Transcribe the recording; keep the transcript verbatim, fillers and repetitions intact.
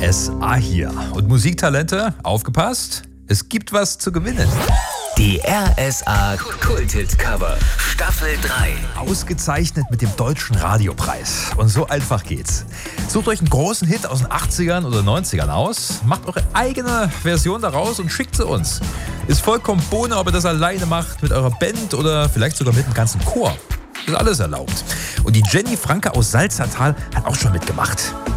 S A hier. Und Musiktalente, aufgepasst, es gibt was zu gewinnen. Die R S A Kulthit Cover Staffel drei. Ausgezeichnet mit dem Deutschen Radiopreis. Und so einfach geht's. Sucht euch einen großen Hit aus den achtzigern oder neunzigern aus, macht eure eigene Version daraus und schickt sie uns. Ist vollkommen Bohne, ob ihr das alleine macht, mit eurer Band oder vielleicht sogar mit dem ganzen Chor. Ist alles erlaubt. Und die Jenny Franke aus Salzertal hat auch schon mitgemacht.